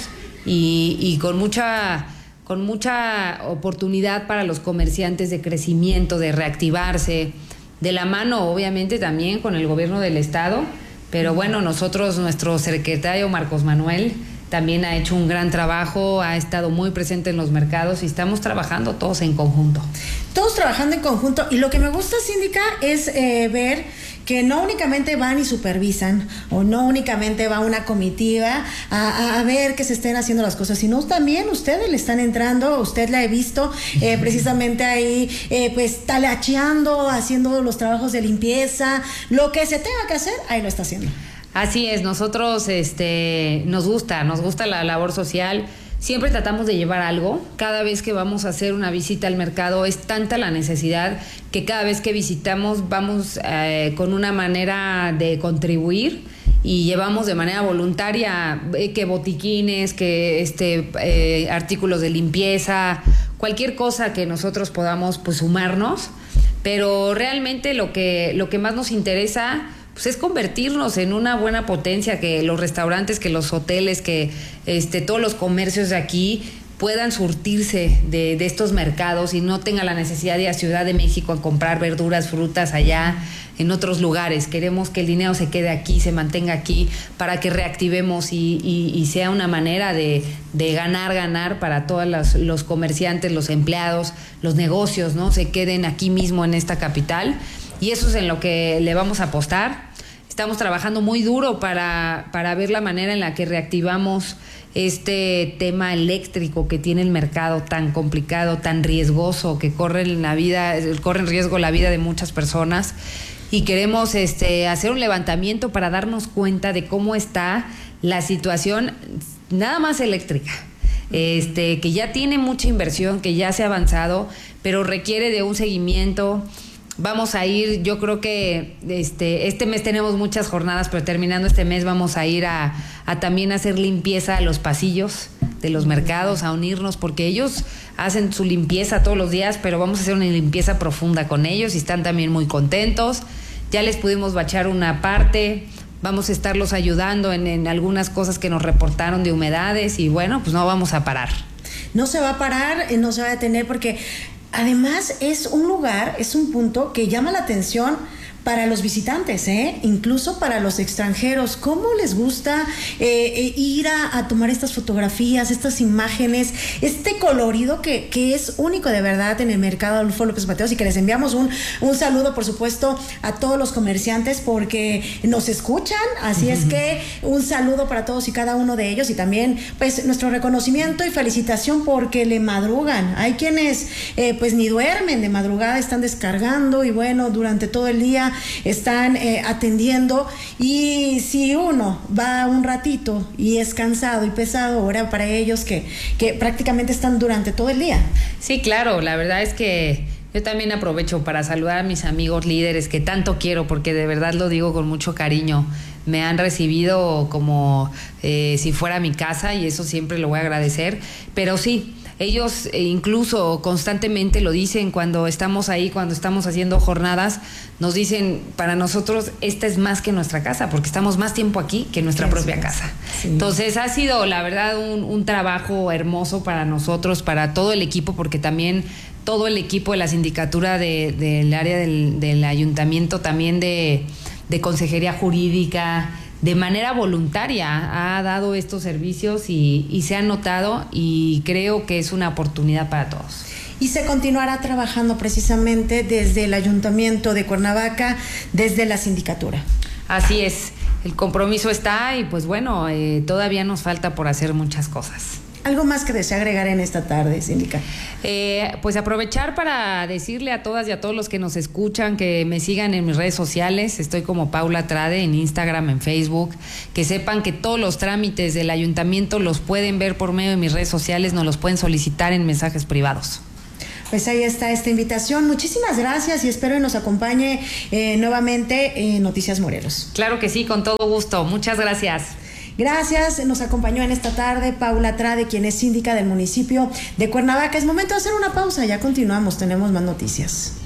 y, y con mucha con mucha oportunidad para los comerciantes de crecimiento, de reactivarse, de la mano obviamente también con el gobierno del estado, pero bueno, nosotros, nuestro secretario Marcos Manuel también ha hecho un gran trabajo, ha estado muy presente en los mercados y estamos trabajando todos en conjunto. Todos trabajando en conjunto, y lo que me gusta, síndica, es eh, ver que no únicamente van y supervisan, o no únicamente va una comitiva a, a ver que se estén haciendo las cosas, sino también ustedes le están entrando. Usted la he visto eh, precisamente ahí, eh, pues talacheando, haciendo los trabajos de limpieza, lo que se tenga que hacer, ahí lo está haciendo. Así es, nosotros este, nos gusta, nos gusta la labor social, siempre tratamos de llevar algo. Cada vez que vamos a hacer una visita al mercado es tanta la necesidad que cada vez que visitamos vamos eh, con una manera de contribuir y llevamos de manera voluntaria eh, que botiquines, que este, eh, artículos de limpieza, cualquier cosa que nosotros podamos pues sumarnos, pero realmente lo que, lo que más nos interesa pues es convertirnos en una buena potencia, que los restaurantes, que los hoteles, que este, todos los comercios de aquí puedan surtirse de, de estos mercados y no tengan la necesidad de ir a Ciudad de México a comprar verduras, frutas allá en otros lugares. Queremos que el dinero se quede aquí, se mantenga aquí, para que reactivemos y, y, y sea una manera de, de ganar, ganar para todos los, los comerciantes, los empleados, los negocios, ¿no? Se queden aquí mismo en esta capital. Y eso es en lo que le vamos a apostar. Estamos trabajando muy duro para, para ver la manera en la que reactivamos este tema eléctrico que tiene el mercado tan complicado, tan riesgoso, que corre en la vida, corre en riesgo la vida de muchas personas. Y queremos este, hacer un levantamiento para darnos cuenta de cómo está la situación nada más eléctrica. Este, que ya tiene mucha inversión, que ya se ha avanzado, pero requiere de un seguimiento. Vamos a ir, yo creo que este, este mes tenemos muchas jornadas, pero terminando este mes vamos a ir a, a también hacer limpieza a los pasillos de los mercados, a unirnos, porque ellos hacen su limpieza todos los días, pero vamos a hacer una limpieza profunda con ellos y están también muy contentos. Ya les pudimos bachar una parte, vamos a estarlos ayudando en, en algunas cosas que nos reportaron de humedades y bueno, pues no vamos a parar. No se va a parar, no se va a detener, porque además es un lugar, es un punto que llama la atención para los visitantes, ¿eh? Incluso para los extranjeros. ¿Cómo les gusta eh, ir a, a tomar estas fotografías, estas imágenes, este colorido que, que es único de verdad en el mercado Adolfo López Mateos? Y que les enviamos un, un saludo, por supuesto, a todos los comerciantes porque nos escuchan. Así es que un saludo para todos y cada uno de ellos, y también pues nuestro reconocimiento y felicitación porque le madrugan. Hay quienes eh, pues ni duermen de madrugada, están descargando y bueno, durante todo el día están eh, atendiendo, y si uno va un ratito y es cansado y pesado, ahora para ellos que, que prácticamente están durante todo el día. Sí, claro, la verdad es que Yo también aprovecho para saludar a mis amigos líderes que tanto quiero, porque de verdad lo digo con mucho cariño. Me han recibido como eh, si fuera mi casa y eso siempre lo voy a agradecer. Pero sí, ellos eh, incluso constantemente lo dicen cuando estamos ahí, cuando estamos haciendo jornadas, nos dicen, para nosotros esta es más que nuestra casa, porque estamos más tiempo aquí que nuestra propia es. casa. Sí. Entonces ha sido la verdad un, un trabajo hermoso para nosotros, para todo el equipo, porque también todo el equipo de la sindicatura de, del área del, del ayuntamiento, también de, de consejería jurídica, de manera voluntaria ha dado estos servicios y, y se ha notado, y creo que es una oportunidad para todos. Y se continuará trabajando precisamente desde el Ayuntamiento de Cuernavaca, desde la sindicatura. Así es, el compromiso está y pues bueno, eh, todavía nos falta por hacer muchas cosas. ¿Algo más que desea agregar en esta tarde, síndica? Eh, pues aprovechar para decirle a todas y a todos los que nos escuchan que me sigan en mis redes sociales. Estoy como Paula Trade en Instagram, en Facebook. Que sepan que todos los trámites del ayuntamiento los pueden ver por medio de mis redes sociales, nos los pueden solicitar en mensajes privados. Pues ahí está esta invitación. Muchísimas gracias y espero que nos acompañe eh, nuevamente en Noticias Morelos. Claro que sí, con todo gusto. Muchas gracias. Gracias, nos acompañó en esta tarde Paula Trade, quien es síndica del municipio de Cuernavaca. Es momento de hacer una pausa, ya continuamos, tenemos más noticias.